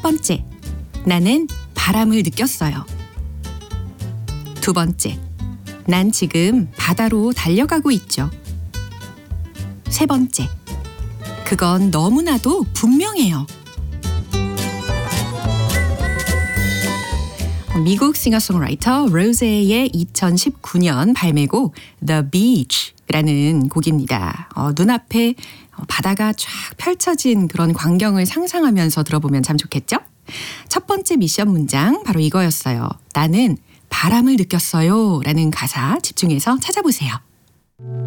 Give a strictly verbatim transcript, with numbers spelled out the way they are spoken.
번째, 나는 바람을 느꼈어요. 두 번째, 난 지금 바다로 달려가고 있죠. 세 번째, 그건 너무나도 분명해요. 미국 싱어송라이터 로제의 이천십구 년 발매곡 The Beach라는 곡입니다. 어, 눈앞에 바다가 쫙 펼쳐진 그런 광경을 상상하면서 들어보면 참 좋겠죠? 첫 번째 미션 문장 바로 이거였어요. 나는 바람을 느꼈어요 라는 가사 집중해서 찾아보세요.